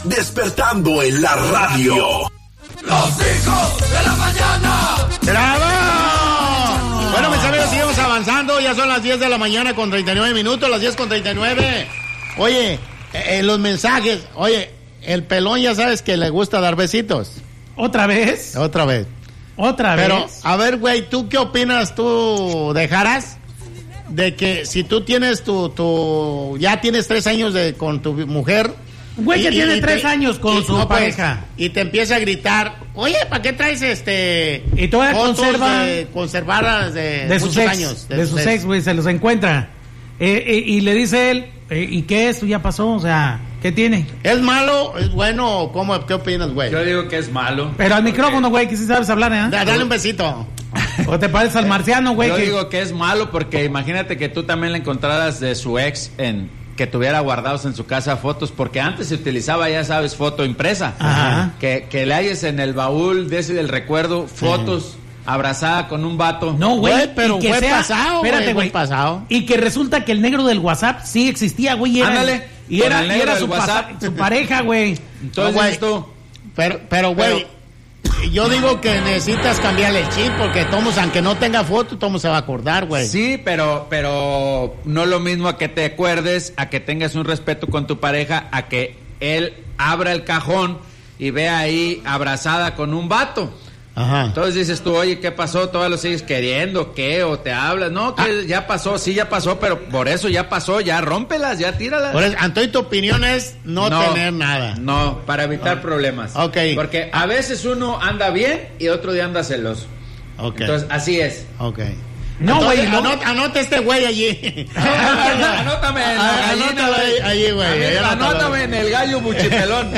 Despertando en la radio. Los hijos de la mañana. ¡Bravo! Bueno, mis amigos, seguimos avanzando. Ya son las 10 de la mañana con 39 minutos, las 10:39. Oye, los mensajes. Oye, el pelón ya sabes que le gusta dar besitos. ¿Otra vez? Otra vez. Pero, a ver, güey, ¿tú qué opinas? ¿Tú dejarás de que si tú tienes ya tienes 3 años con tu mujer? Güey, que tiene 3 años con su pareja. Y te empieza a gritar, oye, ¿para qué traes y todavía conservadas de sus muchos ex, años? De sus ex, güey, se los encuentra. Y le dice él, ¿y qué es? ¿Ya pasó? O sea, ¿qué tiene? ¿Es malo? ¿Es bueno? ¿Qué opinas, güey? Yo digo que es malo. Pero al micrófono, güey, que sí sabes hablar, ¿eh? Dale un besito. ¿O te pareces al marciano, güey? Yo digo que es malo porque imagínate que tú también le encontraras de su ex que tuviera guardados en su casa fotos, porque antes se utilizaba, ya sabes, foto impresa. Ajá. Que le halles en el baúl de ese del recuerdo fotos abrazada con un vato. No, güey, pero fue pasado. Espérate, güey. Pasado. Y que resulta que el negro del WhatsApp sí existía, güey. Ándale. Y era su pareja, güey. Entonces, no, güey, pero, güey, yo digo que necesitas cambiarle el chip, porque Tomos, aunque no tenga foto, Tomos se va a acordar, güey. Sí, pero no lo mismo a que te acuerdes, a que tengas un respeto con tu pareja, a que él abra el cajón y vea ahí abrazada con un vato. Ajá. Entonces dices tú, oye, ¿qué pasó? ¿Todavía lo sigues queriendo? ¿Qué? ¿O te hablas? No, que ya pasó, sí, ya pasó, pero por eso ya pasó, ya rómpelas, ya tíralas. Por eso, Antonio, tu opinión es no tener nada. No, para evitar problemas. Ok. Porque a veces uno anda bien y otro día anda celoso. Ok. Entonces, así es. Ok. No, güey, anota este güey allí. Anótame en la gallina, güey. Allí, güey. Anótame en el gallo buchipelón.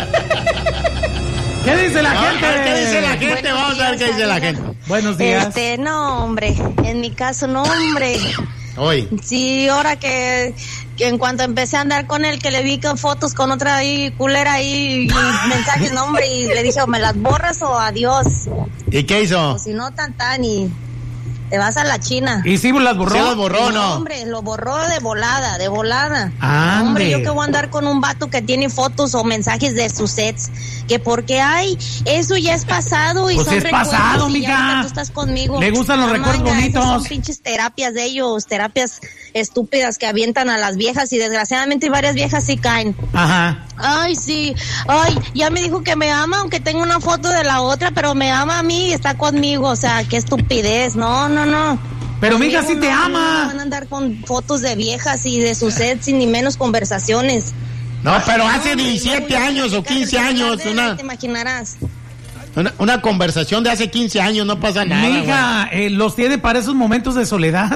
¿Qué dice la gente? ¿Qué dice la gente? Buenos Vamos a ver qué dice la gente. Buenos días. No, hombre, en mi caso, no, hombre. Hoy. Sí, ahora que en cuanto empecé a andar con él, que le vi con fotos con otra ahí, culera ahí, y mensajes, no, hombre, y le dije, o me las borras o adiós. ¿Y qué hizo? O si no, y te vas a la China. ¿Y si las borró? ¿Sí las borró o no? Hombre, lo borró de volada. ¡Ande! Hombre, yo que voy a andar con un vato que tiene fotos o mensajes de sus sets, que porque eso ya es pasado y pues son es recuerdos. pasado, y mija. tú estás conmigo. Le gustan los recuerdos bonitos. Son pinches terapias de ellos, terapias estúpidas que avientan a las viejas, y desgraciadamente varias viejas sí caen. Ajá. Ay, sí. Ay, ya me dijo que me ama, aunque tengo una foto de la otra, pero me ama a mí y está conmigo. O sea, qué estupidez. No. Pero mija, sí te ama. No van a andar con fotos de viejas y de sus sets y ni menos conversaciones. No, pero hace 17 años o 15 años, te imaginarás. Una conversación de hace 15 años, no pasa nada. Mija, los tiene para esos momentos de soledad.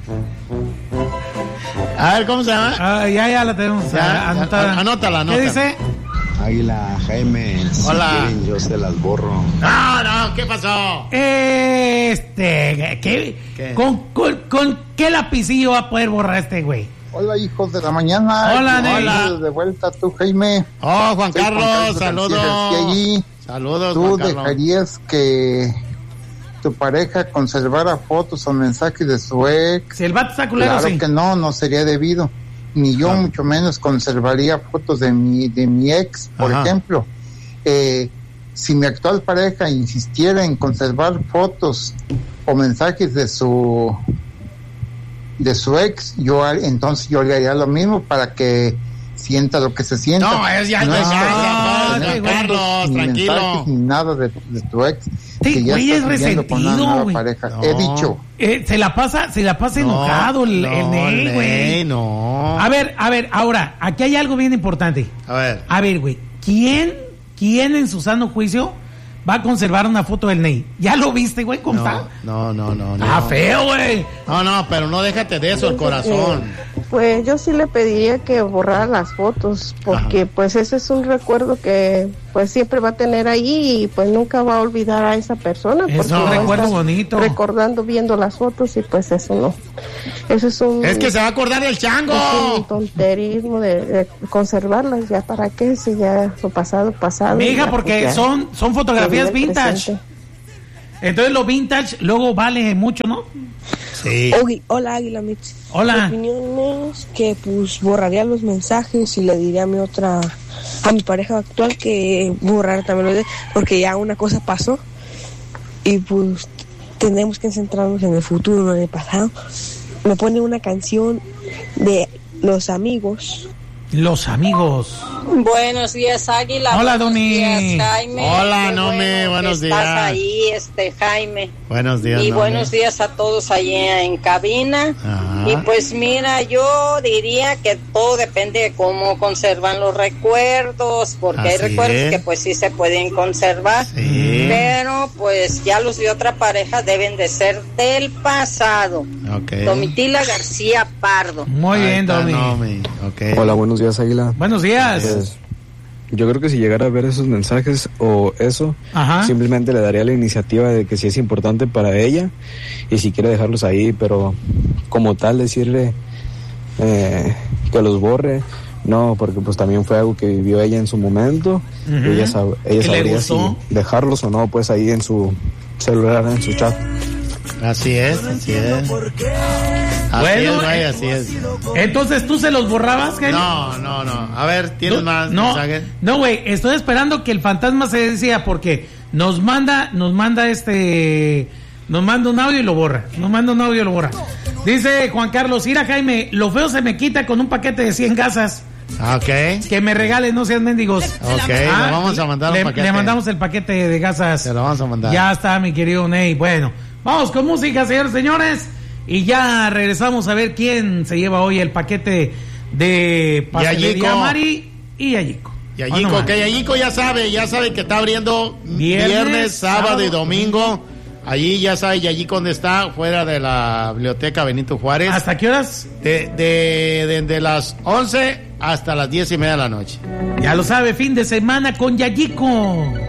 A ver, ¿cómo se llama? Ya la tenemos. Anótala. ¿Qué dice? Águila, Jaime, hola. Si quieren, yo se las borro. No, ¿qué pasó? ¿Qué? ¿Con qué lapicillo va a poder borrar este güey? Hola, hijos de la mañana. Hola. De vuelta tú, Jaime. Oh, Juan Carlos, saludos. Saludos, ¿Tú Juan Carlos. dejarías que tu pareja conservara fotos o mensajes de su ex? Si el vato está culero, claro sí. que no sería debido. Ni yo mucho menos conservaría fotos de mi ex, por ejemplo. Si mi actual pareja insistiera en conservar fotos o mensajes de su ex, entonces yo le haría lo mismo para que sienta lo que se sienta. No, Carlos, ni tranquilo. mensajes, ni nada de tu ex. Sí, güey, es resentido, güey. No. He dicho. Se la pasa enojado el Ney, güey. No. A ver, ahora, aquí hay algo bien importante. A ver, güey, ¿quién en su sano juicio va a conservar una foto del Ney? ¿Ya lo viste, güey? ¿Cómo está? No. Ah, feo, güey. No, pero no déjate de eso, el corazón. Pues yo sí le pediría que borrara las fotos, porque pues ese es un recuerdo que pues siempre va a tener ahí y pues nunca va a olvidar a esa persona. Es un recuerdo bonito. Recordando, viendo las fotos, y pues eso no. Eso es un... Es que se va a acordar del chango. Es un tonterismo de conservarlas, ya para qué, si ya lo pasado. Mija, porque pues, son fotografías vintage. Entonces lo vintage luego vale mucho, ¿no? Sí. Hola, Águila Mix. Hola. Mi opinión es que pues borraría los mensajes y le diría a mi pareja actual que borrar también los porque ya una cosa pasó y pues tenemos que centrarnos en el futuro, no en el pasado. Me pone una canción de Los Amigos. Los Amigos. Buenos días, Águila. Hola, buenos Doni. días, Jaime. Hola, Nomi, buenos días. Estás ahí, Jaime. Buenos días, Y Nomi. buenos días a todos allí en cabina. Ajá. Y pues mira, yo diría que todo depende de cómo conservan los recuerdos, porque hay Así recuerdos es. que pues sí se pueden conservar, Sí. pero pues ya los de otra pareja deben de ser del pasado. Okay. Domitila García Pardo. Muy bien, Domi. Nomi. Okay. Hola, buenos días, Águila. Buenos días. Pues, yo creo que si llegara a ver esos mensajes o eso, Ajá. simplemente le daría la iniciativa de que si es importante para ella y si quiere dejarlos ahí, pero como tal decirle que los borre, no, porque pues también fue algo que vivió ella en su momento. Ujú. Ella ¿Que sabría le si gustó? dejarlos o no, pues ahí en su celular, en su chat. Así es, así es. Así Bueno, es, güey, así es. Entonces, ¿tú se los borrabas, Jaime? No. A ver, ¿tienes más No, mensajes? no, güey, estoy esperando que el fantasma se decía porque nos manda un audio y lo borra. Dice Juan Carlos, mira, Jaime, lo feo se me quita con un paquete de 100 gasas. Ok. Que me regalen, no sean mendigos. Ok, le vamos a mandar un paquete. Le mandamos el paquete de gasas. Se lo vamos a mandar. Ya está, mi querido Ney. Bueno, vamos con música, señores. Y ya regresamos a ver quién se lleva hoy el paquete de Pastelería Mari y Yayiko. Yayiko, que Yayiko ya sabe que está abriendo viernes, sábado y domingo. Allí ya sabe Yayiko dónde está, fuera de la biblioteca Benito Juárez. ¿Hasta qué horas? De las 11 hasta las 10:30 de la noche. Ya lo sabe, fin de semana con Yayiko.